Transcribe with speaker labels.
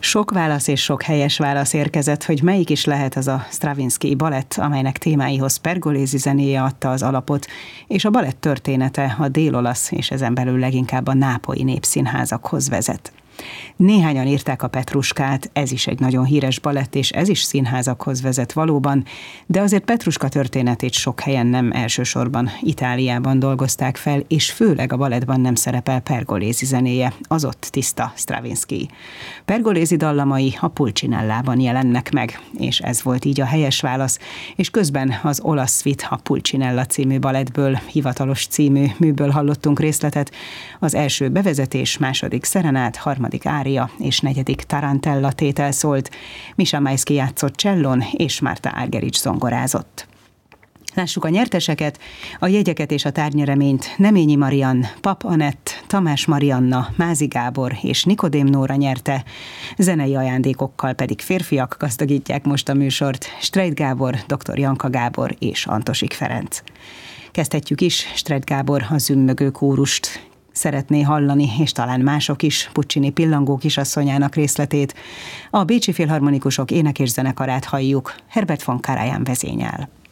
Speaker 1: Sok válasz és sok helyes válasz érkezett, hogy melyik is lehet az a Stravinszkij balett, amelynek témáihoz Pergolesi zenéje adta az alapot, és a balett története a dél-olasz és ezen belül leginkább a nápolyi népszínházakhoz vezet. Néhányan írták a Petruskát, ez is egy nagyon híres balett, és ez is színházakhoz vezet valóban, de azért Petruska történetét sok helyen nem elsősorban Itáliában dolgozták fel, és főleg a balettban nem szerepel Pergolesi zenéje, az ott tiszta Stravinszkij. Pergolesi dallamai a Pulcinellában jelennek meg, és ez volt így a helyes válasz, és közben az olasz suite a Pulcinella című balettből, hivatalos című műből hallottunk részletet, az első bevezetés, második szerenát, harmadik ária és negyedik tarantella tétel szólt, Misha Mayszki játszott csellón, és Márta Argerich zongorázott. Lássuk a nyerteseket, a jegyeket és a tárgyereményt Neményi Marian, Pap Anett, Tamás Marianna, Mázi Gábor és Nikodém Nóra nyerte, zenei ajándékokkal pedig férfiak gazdagítják most a műsort, Streit Gábor, dr. Janka Gábor és Antosik Ferenc. Kezdhetjük is, Streit Gábor a zümmögő kórust szeretné hallani, és talán mások is, Puccini Pillangó kisasszonyának részletét. A Bécsi Filharmonikusok ének és zenekarát halljuk, Herbert von Karajan vezényel.